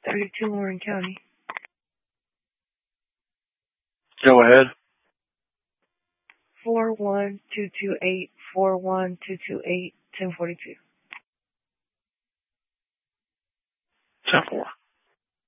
32 Warren County. Go ahead. 41228 41228 1042. 10-4.